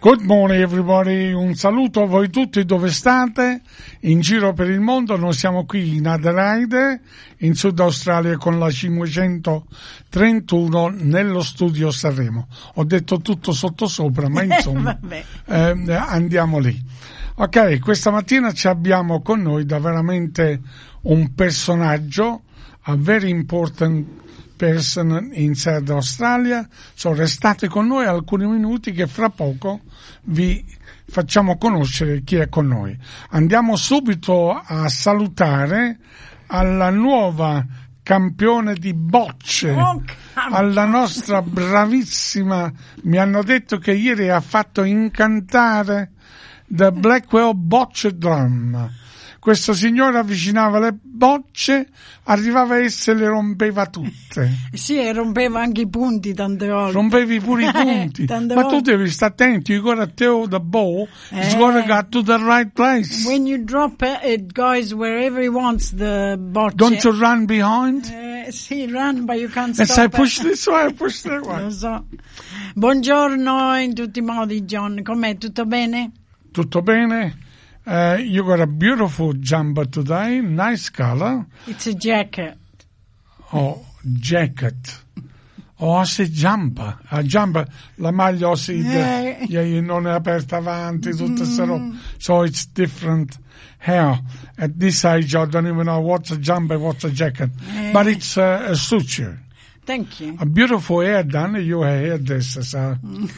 Good morning everybody, un saluto a voi tutti dove state, in giro per il mondo. Noi siamo qui in Adelaide, in Sud Australia con la 531 nello studio Sanremo. Ho detto tutto sottosopra, ma insomma andiamo lì. Ok, questa mattina ci abbiamo con noi da veramente un personaggio, a very important person in South Australia. Restate con noi alcuni minuti che fra poco vi facciamo conoscere chi è con noi. Andiamo subito a salutare alla nuova campione di bocce, alla nostra bravissima, mi hanno detto che ieri ha fatto incantare The Blackwell Bocce Drum. Questo signore avvicinava le bocce, arrivava e se le rompeva tutte. Sì, e rompeva anche i punti tante volte. Rompevi pure i punti. Ma tu devi stare attento. You gotta throw the ball. It's gotta go to the right place. When you drop it, it goes wherever he wants the bocce. Don't you run behind? Sì, run, but you can't stop. E sai, push this way, push that way. Lo so. Buongiorno in tutti i modi, John. Com'è? Tutto bene? Tutto bene. You got a beautiful jumper today, nice color. It's a jacket. Oh, jacket. Oh, I said jumper. A jumper, la maglia non è aperta avanti, tutta questa roba. So it's different hair. At this age, I don't even know what's a jumper, what's a jacket. But it's a suture. Thank you. A beautiful hair done. You're a hairdresser, so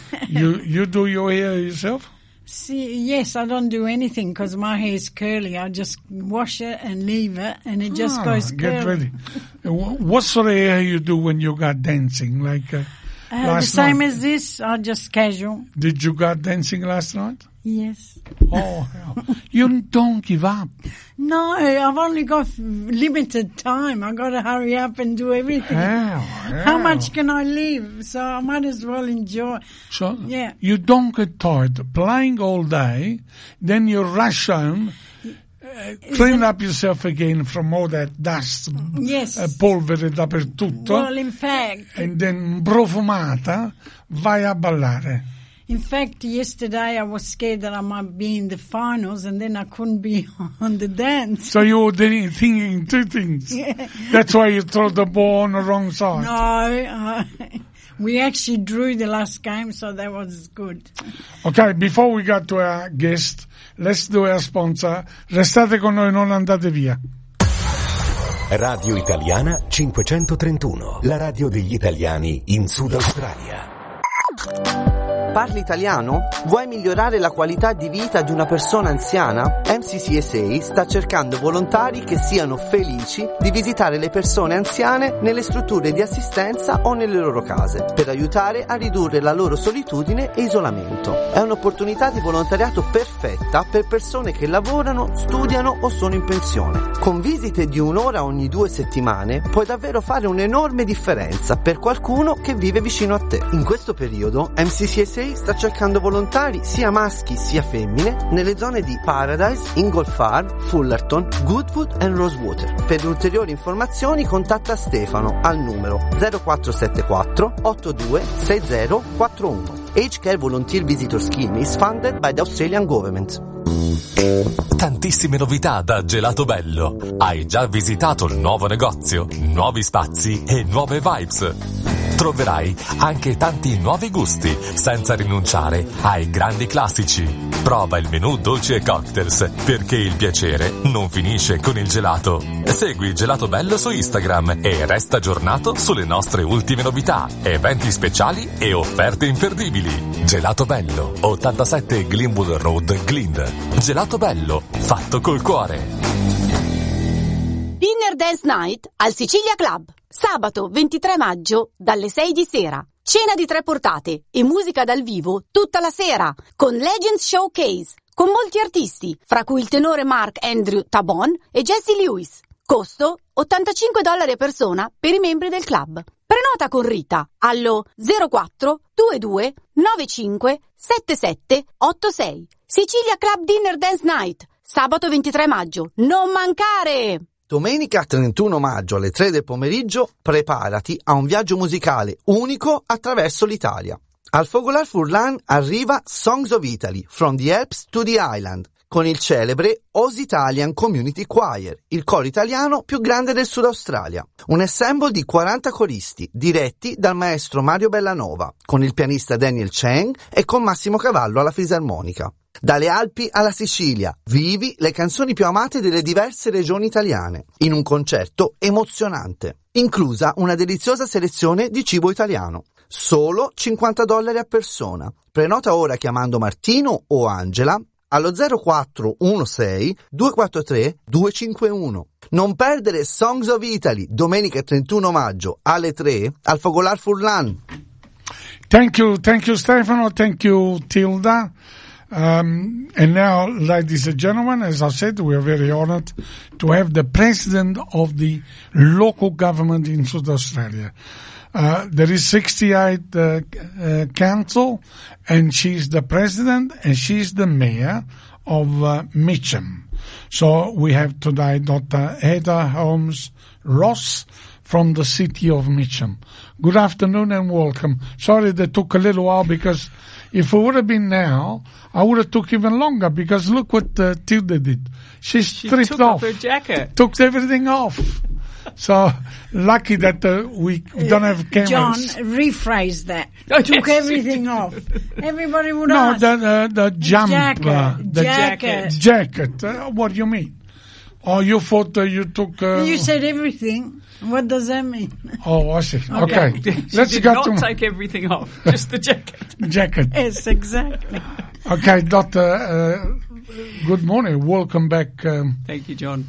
you do your hair yourself? Yes, I don't do anything because my hair is curly. I just wash it and leave it, and it just goes curly. Get ready. What sort of hair you do when you got dancing? Like the same as this, or just casual. Did you go dancing last night? Yes. Oh, hell. You don't give up. No, I've only got limited time. I've got to hurry up and do everything. How much can I live? So I might as well enjoy. So you don't get tired playing all day, then you rush home, clean up yourself again from all that dust, polvere dappertutto. Well, in fact. And then profumata, vai a ballare. In fact, yesterday I was scared that I might be in the finals and then I couldn't be on the dance. So you were thinking two things. Yeah. That's why you threw the ball on the wrong side. No, we actually drew the last game, so that was good. Okay, before we got to our guest, let's do our sponsor. Restate con noi, non andate via. Radio Italiana 531, la radio degli italiani in Sud Australia. Parli italiano? Vuoi migliorare la qualità di vita di una persona anziana? MCCSA sta cercando volontari che siano felici di visitare le persone anziane nelle strutture di assistenza o nelle loro case, per aiutare a ridurre la loro solitudine e isolamento. È un'opportunità di volontariato perfetta per persone che lavorano, studiano o sono in pensione. Con visite di un'ora ogni 2 settimane puoi davvero fare un'enorme differenza per qualcuno che vive vicino a te. In questo periodo MCCSA sta cercando volontari sia maschi sia femmine nelle zone di Paradise, Ingle Farm, Fullerton, Goodwood e Rosewater. Per ulteriori informazioni contatta Stefano al numero 0474 82 6041. Aged Care Volunteer Visitor Scheme is funded by the Australian Government. Tantissime novità da Gelato Bello. Hai già visitato il nuovo negozio, nuovi spazi e nuove vibes? Troverai anche tanti nuovi gusti senza rinunciare ai grandi classici. Prova il menù dolci e cocktails, perché il piacere non finisce con il gelato. Segui Gelato Bello su Instagram e resta aggiornato sulle nostre ultime novità, eventi speciali e offerte imperdibili. Gelato Bello, 87 Glenwood Road, Glynde. Gelato Bello, fatto col cuore. Dinner Dance Night al Sicilia Club. Sabato 23 maggio dalle 6 di sera. Cena di 3 portate e musica dal vivo tutta la sera con Legends Showcase con molti artisti, fra cui il tenore Mark Andrew Tabon e Jesse Lewis. Costo $85 a persona per i membri del club. Prenota con Rita allo 04 22 95 77 86. Sicilia Club Dinner Dance Night, sabato 23 maggio. Non mancare! Domenica 31 maggio alle 3 del pomeriggio preparati a un viaggio musicale unico attraverso l'Italia. Al Fogolar Furlan arriva Songs of Italy, From the Alps to the Island, con il celebre Oz Italian Community Choir, il coro italiano più grande del Sud Australia. Un ensemble di 40 coristi, diretti dal maestro Mario Bellanova, con il pianista Daniel Cheng e con Massimo Cavallo alla fisarmonica. Dalle Alpi alla Sicilia, vivi le canzoni più amate delle diverse regioni italiane, in un concerto emozionante, inclusa una deliziosa selezione di cibo italiano. Solo $50 a persona. Prenota ora chiamando Martino o Angela allo 0416 243 251. Non perdere Songs of Italy, domenica 31 maggio alle 3 al Fogolar Furlan. Thank you Stefano, thank you Tilda. And now, ladies and gentlemen, as I said, we are very honored to have the president of the local government in South Australia. There is 68 council, and she's the president, and she's the mayor of Mitcham. So we have today Dr. Heather Holmes Ross from the city of Mitcham. Good afternoon and welcome. Sorry that took a little while, because if it would have been now, I would have took even longer, because look what Tilda did. She stripped took off her jacket. Took everything off. So lucky that we don't have cameras. John, rephrase that. Took everything off. Everybody would ask. No, the jump. Jacket. What do you mean? Oh, you thought you took... You said everything. What does that mean? Oh, I see. Okay. Let's go not take everything off, just the jacket. Jacket. Yes, exactly. Okay, Doctor, good morning. Welcome back. Thank you, John.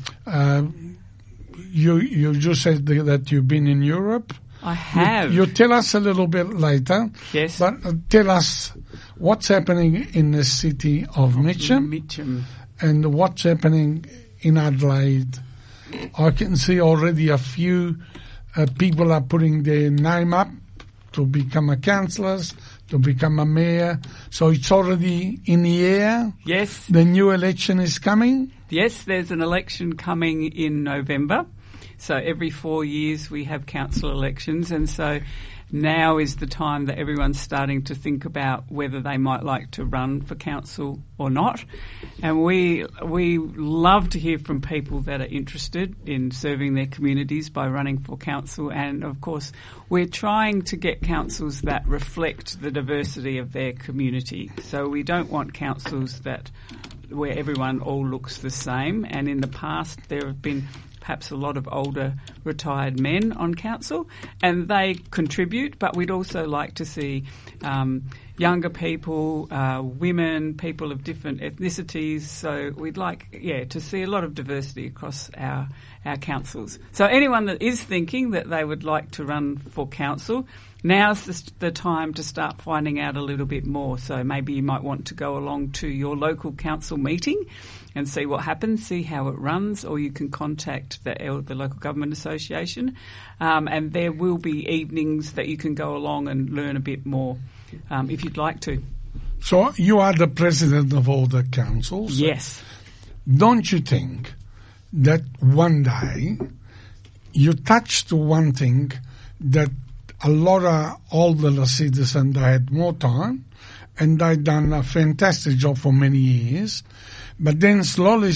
You just said that you've been in Europe. I have. You tell us a little bit later. Yes. But tell us what's happening in the city of Mitcham. And what's happening in Adelaide. I can see already a few people are putting their name up to become a councillors, to become a mayor. So it's already in the air. Yes. The new election is coming. Yes, there's an election coming in November. So every 4 years we have council elections, and so now is the time that everyone's starting to think about whether they might like to run for council or not. And we love to hear from people that are interested in serving their communities by running for council. And of course, we're trying to get councils that reflect the diversity of their community. So we don't want councils where everyone all looks the same. And in the past, there have been perhaps a lot of older retired men on council, and they contribute, but we'd also like to see younger people, women, people of different ethnicities. So we'd like, to see a lot of diversity across our councils. So anyone that is thinking that they would like to run for council, now's the time to start finding out a little bit more. So maybe you might want to go along to your local council meeting and see what happens, see how it runs, or you can contact the local government association. And there will be evenings that you can go along and learn a bit more if you'd like to. So you are the president of all the councils? Yes. Don't you think that one day you touched one thing that a lot of older citizens, they had more time and they done a fantastic job for many years, but then slowly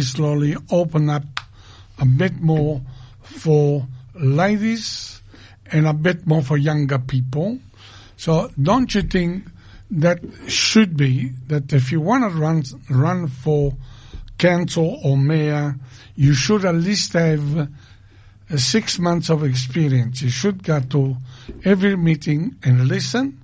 open up a bit more for ladies and a bit more for younger people. So don't you think that should be that if you want to run for council or mayor, you should at least have 6 months of experience. You should go to every meeting and listen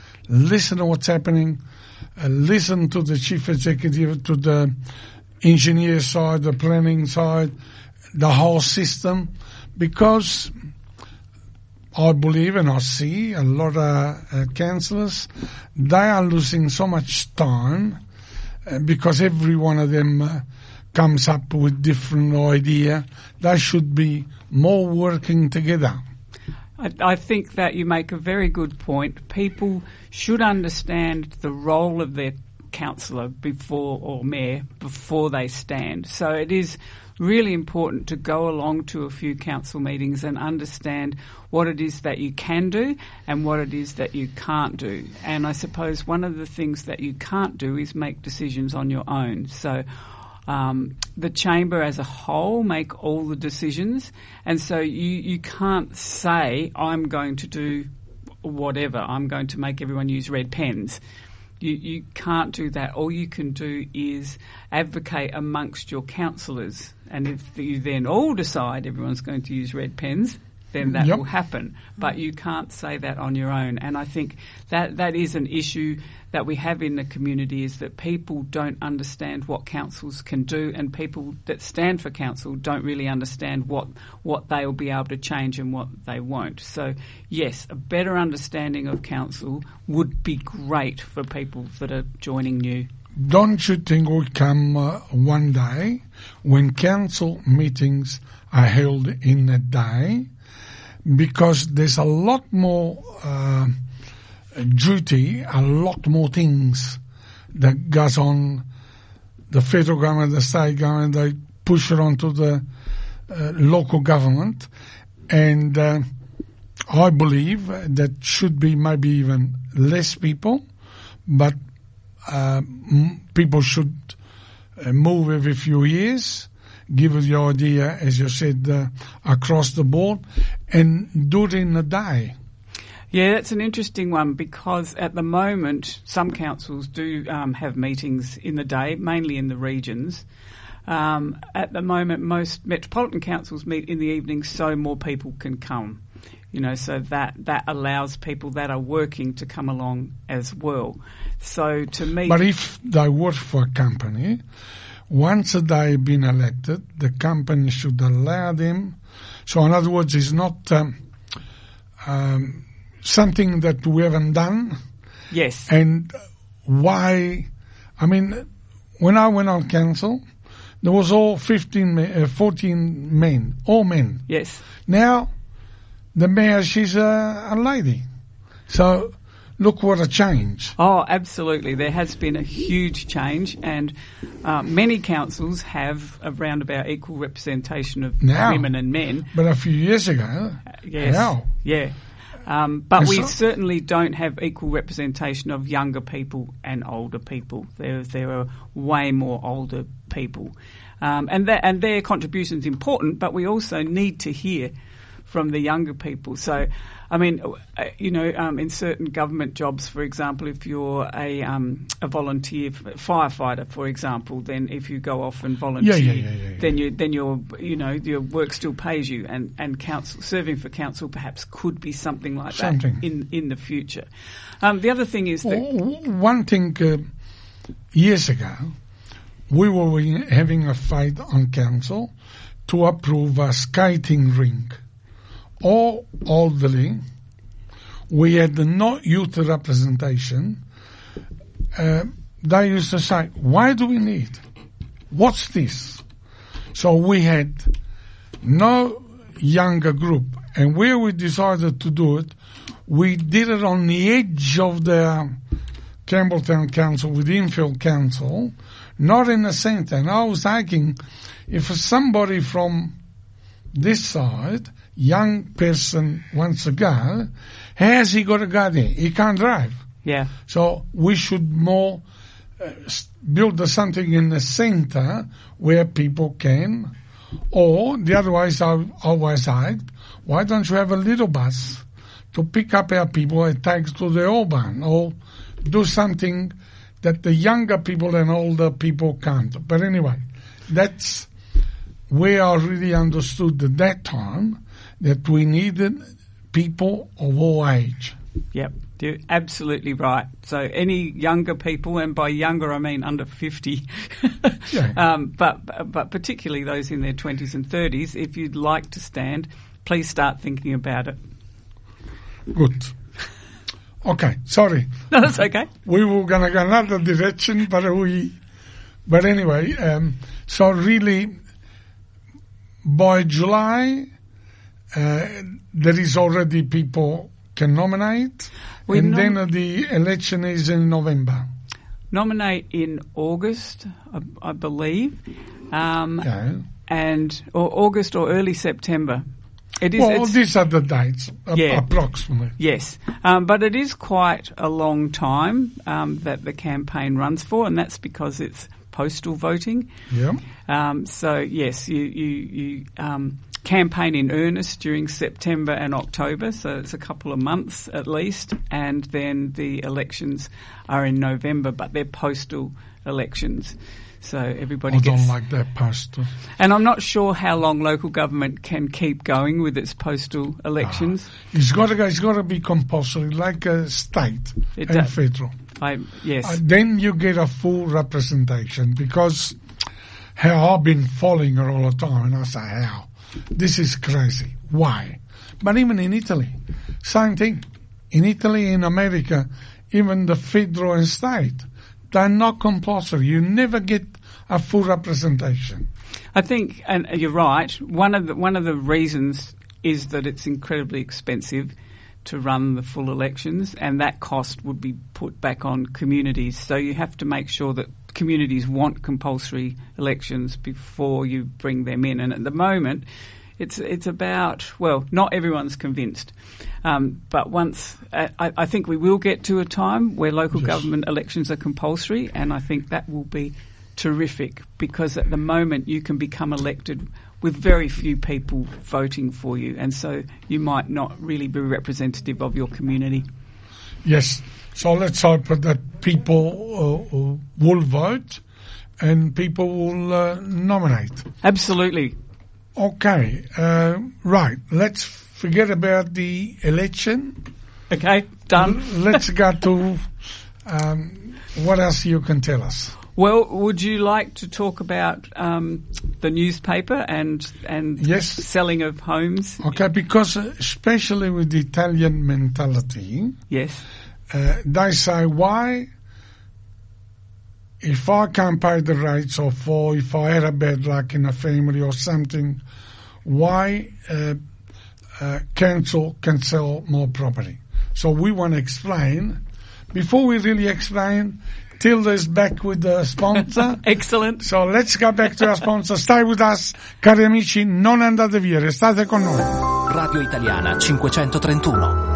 to what's happening, listen to the chief executive, to the engineer side, the planning side, the whole system, because I believe and I see a lot of councillors, they are losing so much time because every one of them comes up with different idea. They should be more working together. I think that you make a very good point. People should understand the role of their councillor or mayor before they stand. So it is really important to go along to a few council meetings and understand what it is that you can do and what it is that you can't do. And I suppose one of the things that you can't do is make decisions on your own. So the chamber as a whole make all the decisions, and so you can't say, I'm going to do whatever, I'm going to make everyone use red pens. You can't do that. All you can do is advocate amongst your councillors, and if you then all decide everyone's going to use red pens, then that will happen. But you can't say that on your own. And I think that is an issue that we have in the community, is that people don't understand what councils can do, and people that stand for council don't really understand what they will be able to change and what they won't. So, yes, a better understanding of council would be great for people that are joining new. Don't you think will come one day when council meetings are held in a day? Because there's a lot more duty, a lot more things that goes on. The federal government, the state government, they push it onto the local government. And I believe that should be maybe even less people, but people should move every few years, give us the idea, as you said, across the board, and do it in a day. Yeah, that's an interesting one, because at the moment some councils do have meetings in the day, mainly in the regions. At the moment most metropolitan councils meet in the evening so more people can come. You know, so that allows people that are working to come along as well. So to me... But if they work for a company, once they've been elected, the company should allow them. So in other words, it's not something that we haven't done. Yes. And why... I mean, when I went on council, there was all 14 men, all men. Yes. Now, the mayor, she's a lady. So look what a change. Oh, absolutely. There has been a huge change, and many councils have around about equal representation of women and men. But a few years ago, yes. Yeah. But we certainly don't have equal representation of younger people and older people. There are way more older people. And their contribution is important, but we also need to hear from the younger people. So, I mean, in certain government jobs, for example, if you're a volunteer firefighter, for example, then if you go off and volunteer, then your work still pays you, and council, serving for council perhaps could be something like that in the future. The other thing is that one thing years ago, we were having a fight on council to approve a skating rink. All elderly, we had no youth representation. They used to say, why do we need? What's this? So we had no younger group. And where we decided to do it, we did it on the edge of the Campbelltown Council with Infield Council, not in the centre. And I was thinking, if somebody from this side, young person wants to go, has he got to go there? He can't drive. Yeah. So we should more build something in the centre where people can, or the other way I always said, why don't you have a little bus to pick up our people and take to the Auburn, or do something that the younger people and older people can't. But anyway, that's where I really understood at that time that we needed people of all age. Yep, you're absolutely right. So any younger people, and by younger I mean under 50, but particularly those in their 20s and 30s, if you'd like to stand, please start thinking about it. Good. Okay, sorry. No, that's okay. We were going to go another direction, but anyway, so really by July, there is already people can nominate, then the election is in November. Nominate in August, I believe. or August or early September. It is. Well, these are the dates, approximately. Yes, but it is quite a long time that the campaign runs for, and that's because it's postal voting. Yeah. So yes, you campaign in earnest during September and October, so it's a couple of months at least, and then the elections are in November, but they're postal elections. So everybody don't like that postal. And I'm not sure how long local government can keep going with its postal elections. It's got to be compulsory, like a state and federal. Yes. Then you get a full representation, because how I've been following her all the time, and I say, how? This is crazy. Why? But even in Italy, same thing. In Italy, in America, even the federal and state, they're not compulsory. You never get a full representation. I think, and you're right, one of the reasons is that it's incredibly expensive to run the full elections, and that cost would be put back on communities. So you have to make sure that communities want compulsory elections before you bring them in. And at the moment, it's about, well, not everyone's convinced. But once, I think we will get to a time where local government elections are compulsory, and I think that will be terrific, because at the moment you can become elected with very few people voting for you, and so you might not really be representative of your community. Yes, so let's hope that people will vote and people will nominate. Absolutely. Okay, right, let's forget about the election. Okay, done. Let's go to what else you can tell us. Well, would you like to talk about the newspaper and yes, selling of homes? Okay, because especially with the Italian mentality, yes, they say, why, if I can't pay the rates, or if I had a bad luck in a family or something, why council can sell more property? So we want to explain. Before we really explain, Tilda's back with the sponsor. Excellent. So let's go back to our sponsor. Stay with us, cari amici, non andate via, restate con noi. Radio Italiana 531.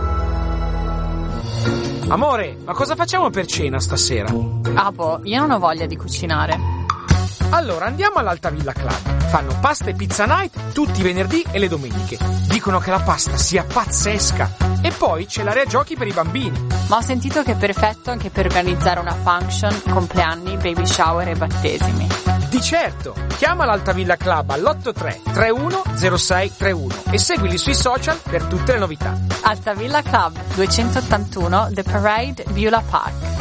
Amore, ma cosa facciamo per cena stasera? Ah boh, io non ho voglia di cucinare. Allora andiamo all'Altavilla Club. Fanno pasta e pizza night tutti i venerdì e le domeniche. Dicono che la pasta sia pazzesca. E poi c'è l'area giochi per i bambini. Ma ho sentito che è perfetto anche per organizzare una function, compleanni, baby shower e battesimi. Di certo! Chiama l'Altavilla Club all'83 31 06 31 e seguili sui social per tutte le novità. Altavilla Club 281 The Parade, Beulah Park.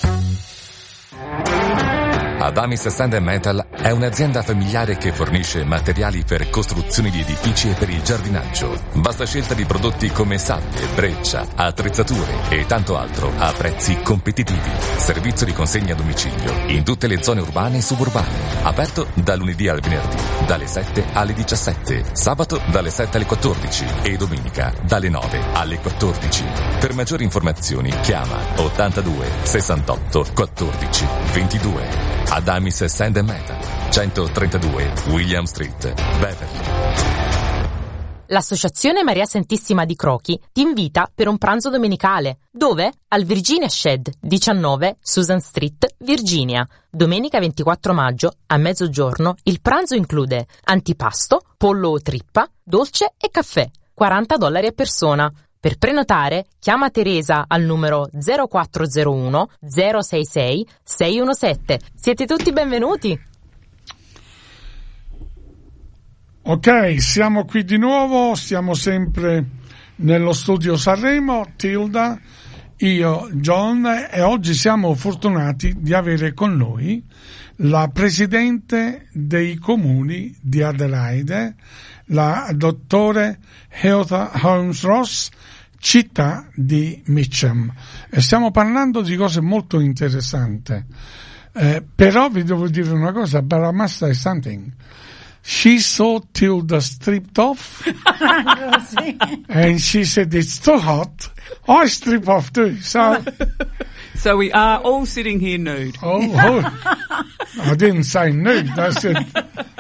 Adamis Sand & Metal è un'azienda familiare che fornisce materiali per costruzioni di edifici e per il giardinaggio. Vasta scelta di prodotti come sabbie, breccia, attrezzature e tanto altro a prezzi competitivi. Servizio di consegna a domicilio in tutte le zone urbane e suburbane. Aperto da lunedì al venerdì, dalle 7 alle 17, sabato dalle 7 alle 14 e domenica dalle 9 alle 14. Per maggiori informazioni chiama 82 68 14 22. Adamis Sand & Metal, 132 William Street, Beverly. L'Associazione Maria Santissima di Crochi ti invita per un pranzo domenicale. Dove? Al Virginia Shed, 19 Susan Street, Virginia. Domenica 24 maggio, a mezzogiorno, il pranzo include antipasto, pollo o trippa, dolce e caffè. $40 a persona. Per prenotare, chiama Teresa al numero 0401 066 617. Siete tutti benvenuti. Ok, siamo qui di nuovo, siamo sempre nello studio Sanremo, Tilda, io, John, e oggi siamo fortunati di avere con noi la Presidente dei Comuni di Adelaide, la dottore Heather Holmes Ross, città di Mitcham. E stiamo parlando di cose molto interessanti. Però vi devo dire una cosa, but I must say something. She saw Tilda stripped off and she said it's too hot. I strip off too. So we are all sitting here nude. Oh, I didn't say nude. I said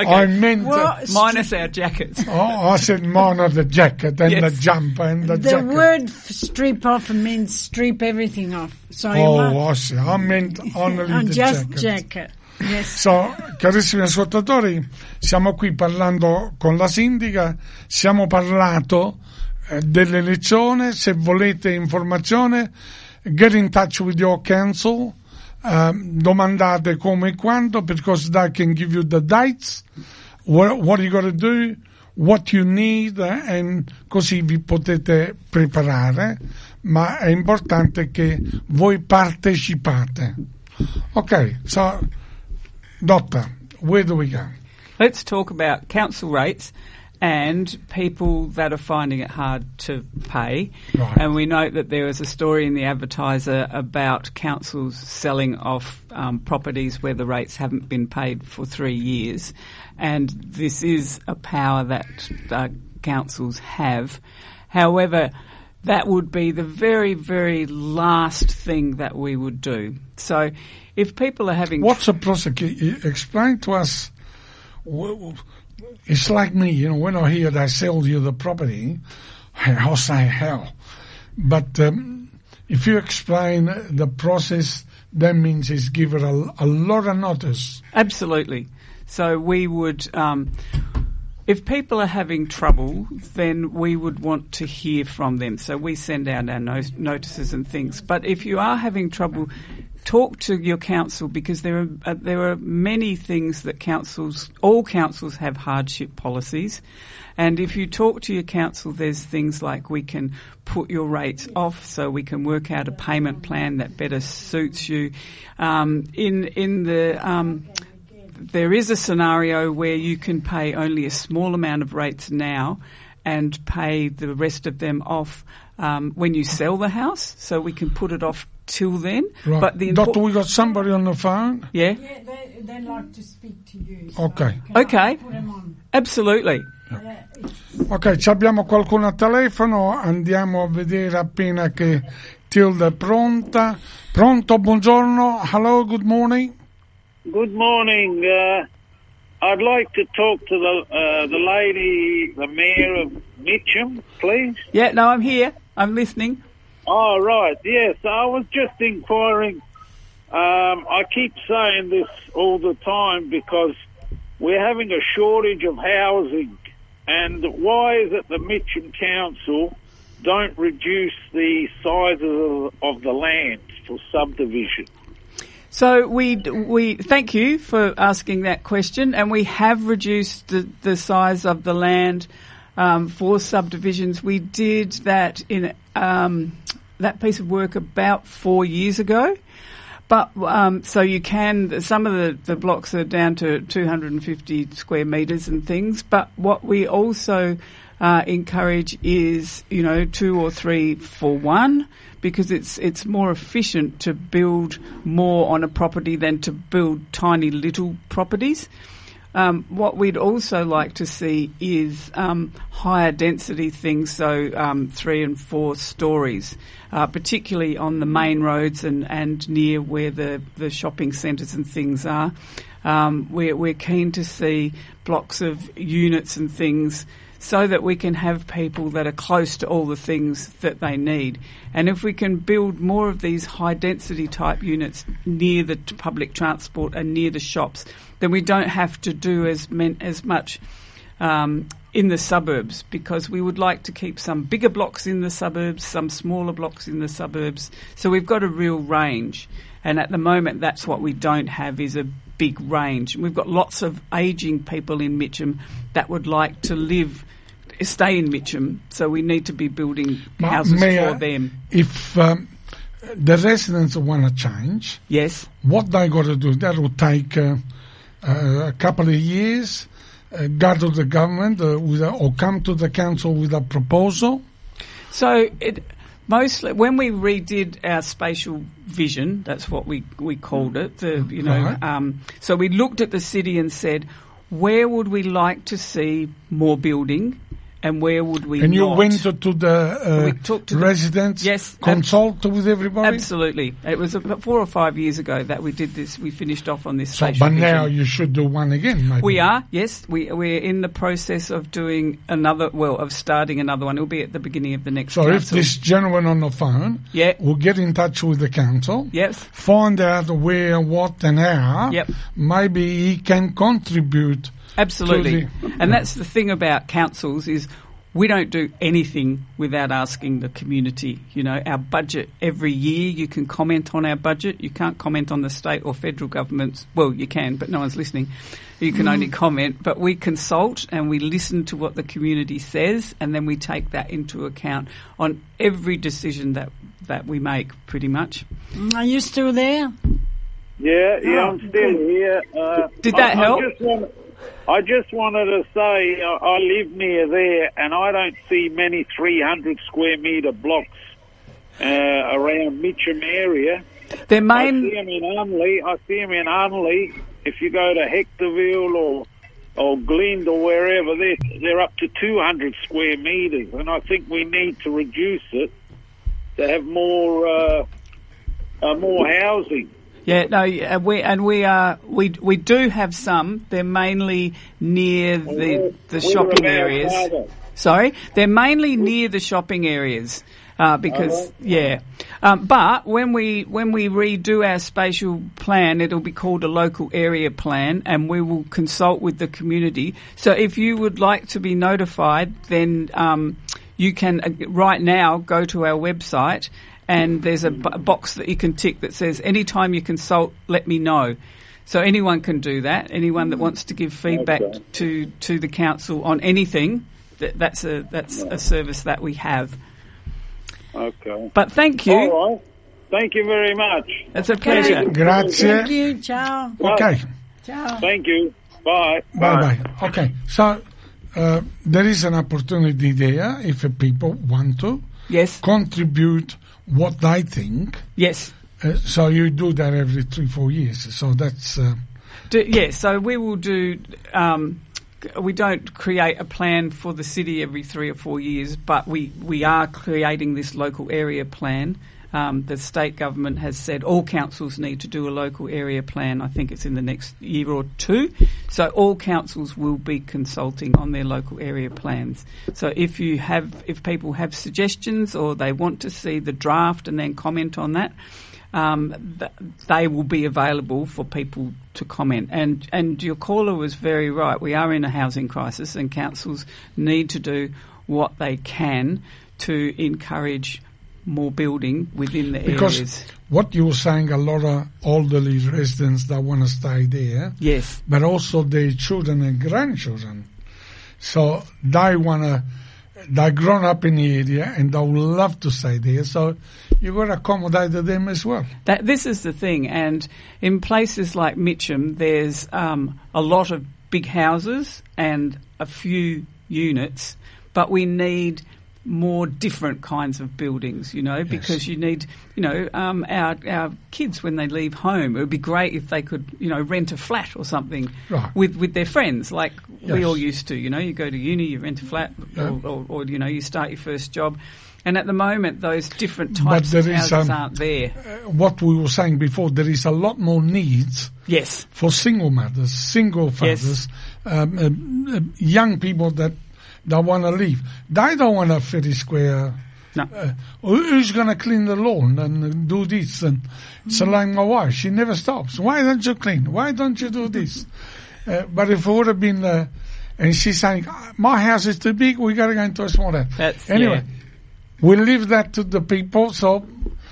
Okay. I meant minus our jackets. I said minus the jacket and the jumper and the jacket. The word strip off means strip everything off. So I see. I meant only the just jacket. Yes. So, carissimi ascoltatori, siamo qui parlando con la sindaca, siamo parlato dell'elezione. Se volete informazione, get in touch with your council. Domandate come e quando, because they can give you the dates, what you got to do, what you need, and così vi potete preparare, ma è importante che voi partecipate. Okay, so, Doctor, where do we go? Let's talk about council rates and people that are finding it hard to pay. Right. And we note that there was a story in the Advertiser about councils selling off properties where the rates haven't been paid for 3 years. And this is a power that councils have. However, that would be the very, very last thing that we would do. So if people are having... What's the process? Explain to us... It's like me, when I hear they sell you the property, I'll say hell. But if you explain the process, that means it's given a lot of notice. Absolutely. So we would, if people are having trouble, then we would want to hear from them. So we send out our notices and things. But if you are having trouble, talk to your council, because there are many things that all councils have hardship policies, and if you talk to your council, there's things like we can put your rates off, so we can work out a payment plan that better suits you. There is a scenario where you can pay only a small amount of rates now and pay the rest of them off when you sell the house, so we can put it off till then. Right. But Doctor, we got somebody on the phone? Yeah? They like to speak to you. So Okay. Okay. Absolutely. Ok, ci abbiamo qualcuno a telefono, andiamo a vedere appena che Tilda è pronta. Pronto, buongiorno. Hello, good morning. Good morning. I'd like to talk to the lady, the mayor of Mitcham, please. Yeah, no, I'm here. I'm listening. Oh, right, yes. I was just inquiring. I keep saying this all the time because we're having a shortage of housing. And why is it the Mitcham Council don't reduce the sizes of the land for subdivision? So we thank you for asking that question, and we have reduced the size of the land for subdivisions. We did that in that piece of work about 4 years ago. But so you can, some of the blocks are down to 250 square metres and things. But what we also encourage is, 2 or 3 for one, because it's more efficient to build more on a property than to build tiny little properties. What we'd also like to see is higher density things, so 3 and 4 stories, particularly on the main roads and near where the shopping centres and things are. We're keen to see blocks of units and things so that we can have people that are close to all the things that they need. And if we can build more of these high-density type units near the public transport and near the shops, then we don't have to do as much in the suburbs, because we would like to keep some bigger blocks in the suburbs, some smaller blocks in the suburbs. So we've got a real range. And at the moment, that's what we don't have, is a big range. We've got lots of ageing people in Mitcham that would like to stay in Mitcham, so we need to be building houses for them. If the residents want to change, yes, what they got to do, that will take a couple of years, go to the government or come to the council with a proposal. So mostly, when we redid our spatial vision, that's what we called it. So we looked at the city and said, where would we like to see more building, and where would we And you not. went to the residents, yes, consult with everybody? Absolutely. It was about 4 or 5 years ago that we did this. We finished off on this. But now you should do one again, maybe. We are, yes. We're in the process of doing of starting another one. It'll be at the beginning of the next So council. if this gentleman on the phone will get in touch with the council, find out where, what and how, maybe he can contribute. Absolutely. And that's the thing about councils is we don't do anything without asking the community. You know, our budget, every year you can comment on our budget. You can't comment on the state or federal governments. Well, you can, but no one's listening. You can only comment. But we consult and we listen to what the community says, and then we take that into account on every decision that we make, pretty much. Are you still there? Yeah, I'm still here. Did that help? I just wanted to say I live near there, and I don't see many 300 square metre blocks around Mitcham area. I see them in Unley. If you go to Hectorville or Glynde or wherever, they're up to 200 square metres, and I think we need to reduce it to have more housing. Yeah, no, we do have some. They're mainly near the shopping areas. Sorry, they're mainly near the shopping areas because but when we redo our spatial plan, it'll be called a local area plan, and we will consult with the community. So if you would like to be notified, then you can right now go to our website. And there's a box that you can tick that says, anytime you consult, let me know. So anyone can do that. Anyone that wants to give feedback to the council on anything, that's a service that we have. Okay. But thank you. All right. Thank you very much. It's a pleasure. Grazie. Thank you. Ciao. Okay. Ciao. Thank you. Bye. Bye. Okay. So there is an opportunity there if people want to contribute what they think. Yes. So you do that every 3-4 years. So that's... so we will do... we don't create a plan for the city every 3 or 4 years, but we are creating this local area plan. The state government has said all councils need to do a local area plan. I think it's in the next year or two. So all councils will be consulting on their local area plans. So if people have suggestions or they want to see the draft and then comment on that, they will be available for people to comment. And your caller was very right. We are in a housing crisis, and councils need to do what they can to encourage more building within the because areas. What you were saying, a lot of elderly residents that want to stay there. Yes. But also their children and grandchildren. So they're grown up in the area and they would love to stay there. So you've got to accommodate them as well. This is the thing. And in places like Mitcham, there's a lot of big houses and a few units, but we need more different kinds of buildings, because you need, our kids when they leave home, it would be great if they could, rent a flat or something with their friends, like we all used to. You go to uni, you rent a flat, or you start your first job. And at the moment, those different types of houses aren't there. What we were saying before, there is a lot more needs for single mothers, single fathers, young people that want to leave. They don't want a 30 square. No. Who's going to clean the lawn and do this? And so like my wife, she never stops. Why don't you clean? Why don't you do this? But if it would have been, and she's saying, my house is too big, we got to go into a smaller. Anyway, we leave that to the people. So,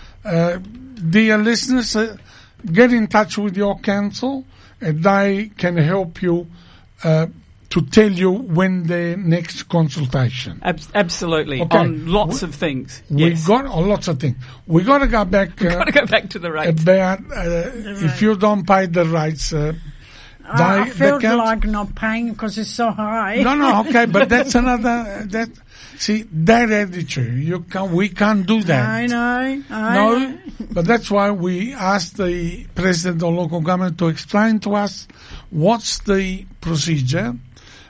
dear listeners, get in touch with your council, and they can help you to tell you when the next consultation. Absolutely, on lots of things. We've got lots of things. We got to go back. Got to go back to the rates. About if you don't pay the rates. I felt like not paying because it's so high. No, okay, but that's another. That attitude, we can't do that. I know. But that's why we asked the president of local government to explain to us what's the procedure.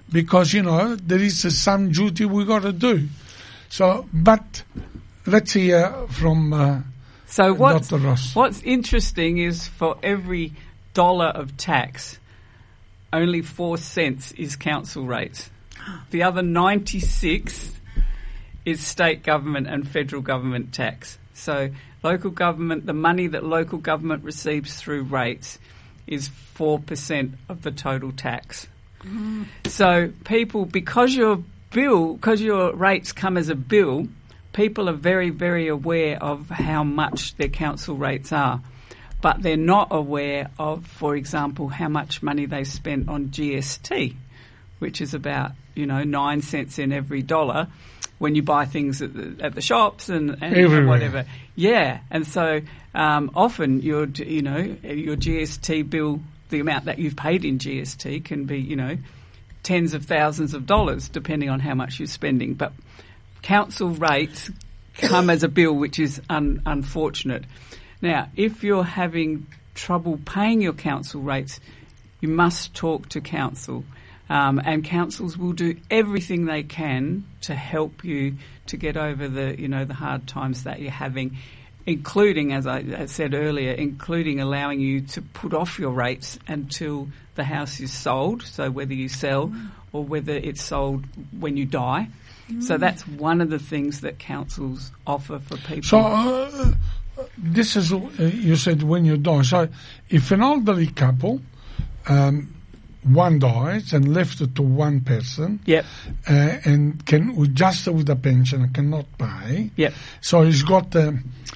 because, there is some duty we got to do. So, but let's hear from Dr. Ross. What's interesting is for every dollar of tax, only 4 cents is council rates. The other 96 is state government and federal government tax. So local government, the money that local government receives through rates is 4% of the total tax. Mm. So people, because your rates come as a bill, people are very, very aware of how much their council rates are. But they're not aware of, for example, how much money they spent on GST, which is about, 9 cents in every dollar when you buy things at the shops and whatever. Yeah, and so often your GST bill, the amount that you've paid in GST can be, tens of thousands of dollars depending on how much you're spending. But council rates come as a bill, which is unfortunate. Now, if you're having trouble paying your council rates, you must talk to council. And councils will do everything they can to help you to get over the hard times that you're having, including, as I said earlier, allowing you to put off your rates until the house is sold, so whether you sell or whether it's sold when you die. So that's one of the things that councils offer for people. So this is, you said when you die. So if an elderly couple, one dies and left it to one person, yep, and can just with a pension and cannot pay, yep, so he's got a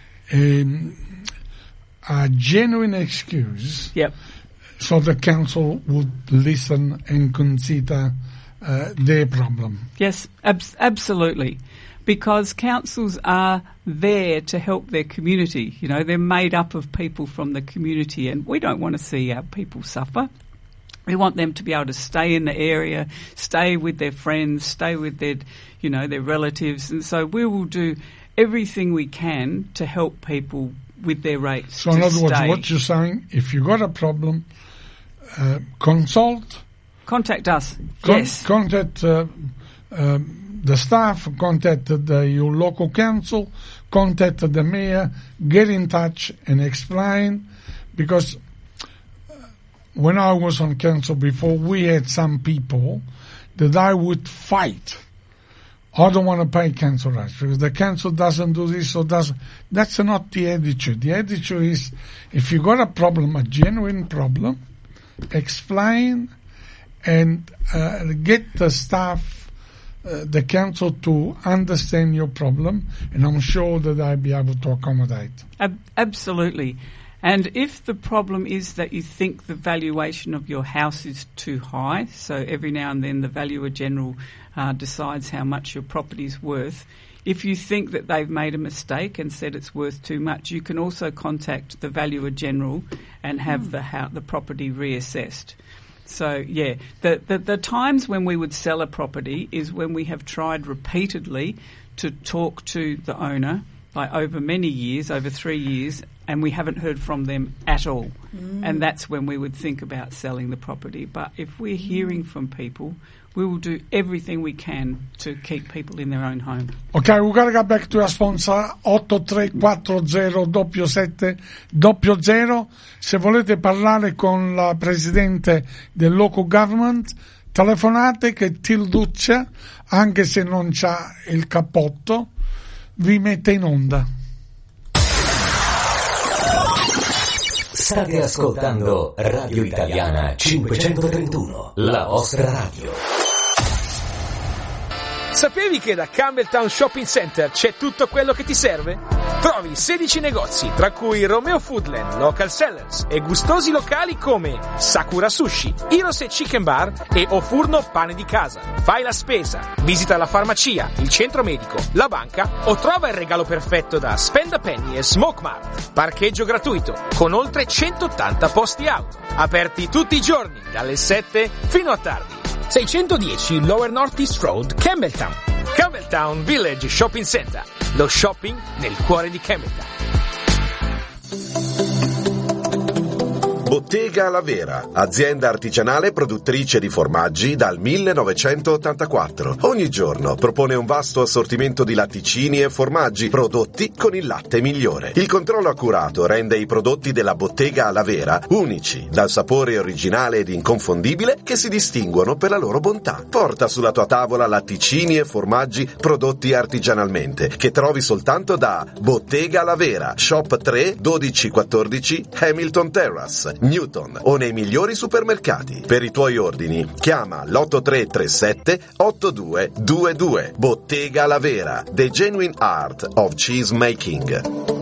genuine excuse, yep, so the council would listen and consider their problem. Yes, absolutely. Because councils are there to help their community. They're made up of people from the community, and we don't want to see our people suffer. We want them to be able to stay in the area, stay with their friends, stay with their relatives. And so we will do everything we can to help people with their rates. So in other words, what you're saying, if you got a problem, contact us. Yes. Contact the staff, contact your local council, contact the mayor, get in touch and explain, because when I was on council before, we had some people that I would fight. I don't want to pay council rates because the council doesn't do this or doesn't. That's not the attitude. The attitude is, if you got a problem, a genuine problem, explain and get the staff, the council to understand your problem, and I'm sure that they'll be able to accommodate. Absolutely. And if the problem is that you think the valuation of your house is too high, so every now and then the Valuer General decides how much your property is worth, if you think that they've made a mistake and said it's worth too much, you can also contact the Valuer General and have the property reassessed. So, yeah, the times when we would sell a property is when we have tried repeatedly to talk to the owner, like over many years, over 3 years, and we haven't heard from them at all. And that's when we would think about selling the property. But if we're hearing from people, we will do everything we can to keep people in their own home. Okay, we've got to get back to our sponsor, 8340-7700. Se volete parlare con la presidente del local government, telefonate che Tilduccia, anche se non c'ha il cappotto, vi mette in onda. State ascoltando Radio Italiana 531, la vostra radio. Sapevi che da Campbelltown Shopping Center c'è tutto quello che ti serve? Trovi 16 negozi, tra cui Romeo Foodland, Local Sellers e gustosi locali come Sakura Sushi, Hirose Chicken Bar e Ofurno Pane di Casa. Fai la spesa, visita la farmacia, il centro medico, la banca o trova il regalo perfetto da Spend a Penny e Smoke Mart. Parcheggio gratuito, con oltre 180 posti auto. Aperti tutti i giorni, dalle 7 fino a tardi. 610 Lower North East Road, Campbelltown. Campbelltown Village Shopping Center. Lo shopping nel cuore di Campbelltown. Bottega La Vera, azienda artigianale produttrice di formaggi dal 1984. Ogni giorno propone un vasto assortimento di latticini e formaggi prodotti con il latte migliore. Il controllo accurato rende i prodotti della Bottega La Vera unici, dal sapore originale ed inconfondibile che si distinguono per la loro bontà. Porta sulla tua tavola latticini e formaggi prodotti artigianalmente, che trovi soltanto da Bottega La Vera, Shop 3 1214 Hamilton Terrace, Newton, o nei migliori supermercati. Per i tuoi ordini chiama l'8337 8222. Bottega La Vera, the genuine art of cheese making.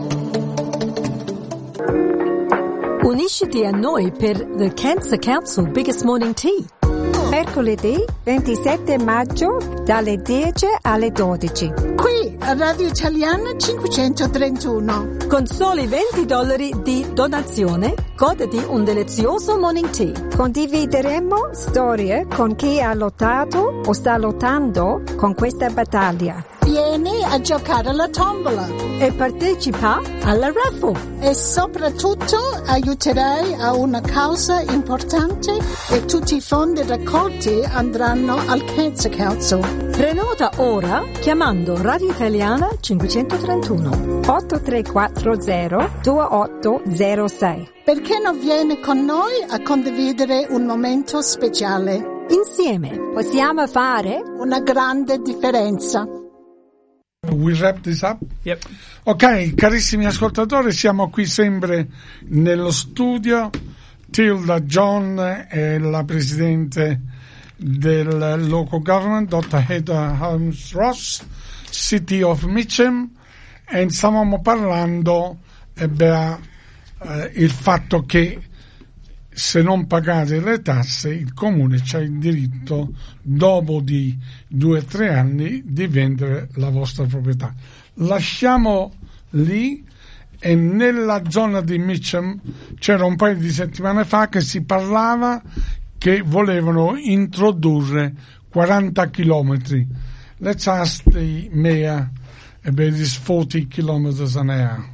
Unisciti a noi per The Cancer Council Biggest Morning Tea. Mercoledì 27 maggio dalle 10 alle 12. Qui a Radio Italiana 531. Con soli $20 di donazione, goditi un delizioso morning tea. Condivideremo storie con chi ha lottato o sta lottando con questa battaglia. Vieni a giocare alla tombola e partecipa alla raffle. E soprattutto aiuterai a una causa importante e tutti i fondi raccolti andranno al Cancer Council. Prenota ora chiamando Radio Italiana 531 8340 2806. Perché non vieni con noi a condividere un momento speciale? Insieme possiamo fare una grande differenza. We wrap this up? Yep. Ok, carissimi ascoltatori, siamo qui sempre nello studio. Tilda John è la presidente del local government, Dr. Heather Holmes Ross, City of Mitcham, e stavamo parlando il fatto che se non pagate le tasse il comune c'ha il diritto dopo di 2 o 3 anni di vendere la vostra proprietà. Lasciamo lì. E nella zona di Mitcham c'era un paio di settimane fa che si parlava che volevano introdurre 40 chilometri. Let's ask the mayor about this 40 kilometers an hour.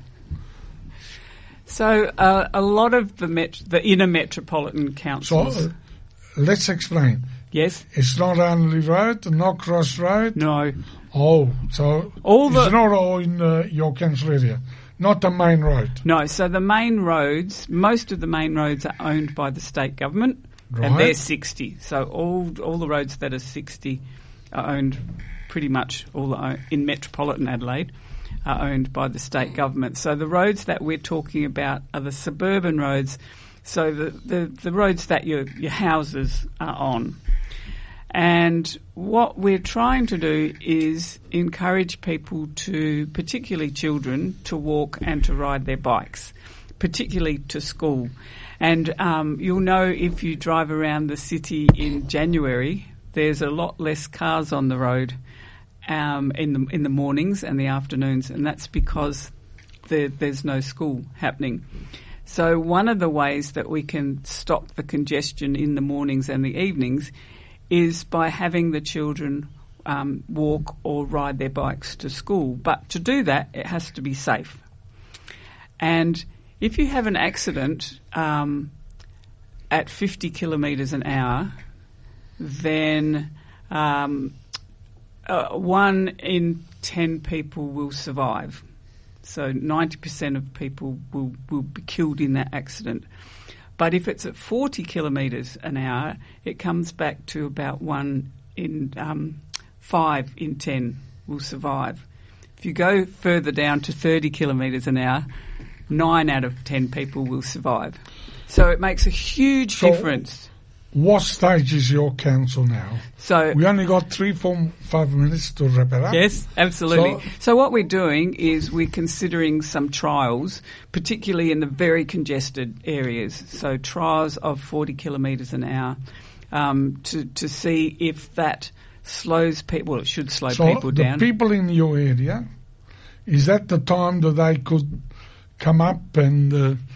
So a lot of the inner metropolitan councils. So let's explain. Yes. It's not Anley Road, not Cross Road. No. Oh, so it's not all in your council area. Not the main road. No, so the main roads, most of the main roads are owned by the state government, right. And they're 60. So all the roads that are 60 are owned, pretty much in metropolitan Adelaide, are owned by the state government. So the roads that we're talking about are the suburban roads, so the roads that your houses are on. And what we're trying to do is encourage people to, particularly children, to walk and to ride their bikes, particularly to school. And you'll know if you drive around the city in January, there's a lot less cars on the road in the mornings and the afternoons, and that's because there's no school happening. So one of the ways that we can stop the congestion in the mornings and the evenings is by having the children walk or ride their bikes to school. But to do that, it has to be safe. And if you have an accident at 50 kilometres an hour, then 1 in 10 people will survive. So 90% of people will be killed in that accident. But if it's at 40 kilometres an hour, it comes back to about 1 in 5 in 10 will survive. If you go further down to 30 kilometres an hour, 9 out of 10 people will survive. So it makes a huge difference. What stage is your council now? So we only got 3-5 minutes to wrap it up. Yes, absolutely. So what we're doing is we're considering some trials, particularly in the very congested areas. So trials of 40 kilometres an hour to see if that slows people. Well, it should slow people down. So the people in your area, is that the time that they could come up and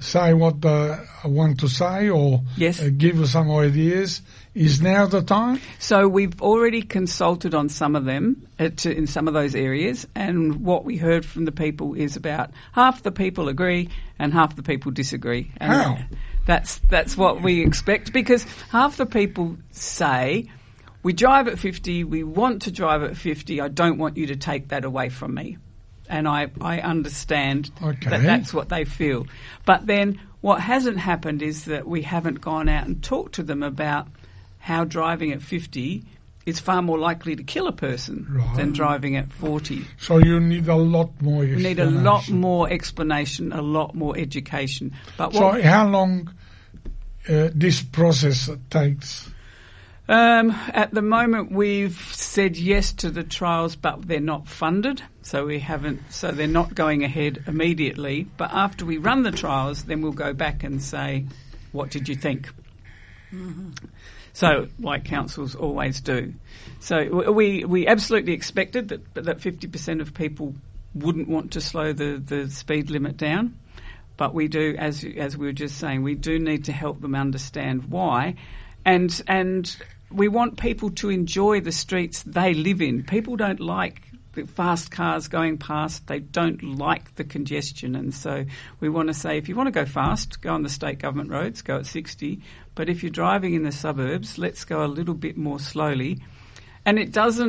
say what I want to say, or yes. Give us some ideas. Is now the time? So we've already consulted on some of them in some of those areas, and what we heard from the people is about half the people agree and half the people disagree. And how? That's what we expect, because half the people say, we drive at 50, we want to drive at 50, I don't want you to take that away from me. And I understand that that's what they feel. But then what hasn't happened is that we haven't gone out and talked to them about how driving at 50 is far more likely to kill a person than driving at 40. So you need a lot more explanation. You need a lot more explanation, a lot more education. But how long this process takes? At the moment, we've said yes to the trials, but they're not funded, so they're not going ahead immediately. But after we run the trials, then we'll go back and say, what did you think? Mm-hmm. So, like councils always do. So we absolutely expected that 50% of people wouldn't want to slow the speed limit down. But we do, as we were just saying, we do need to help them understand why. And we want people to enjoy the streets they live in. People don't like the fast cars going past. They don't like the congestion. And so we want to say, if you want to go fast, go on the state government roads, go at 60. But if you're driving in the suburbs, let's go a little bit more slowly. And it doesn't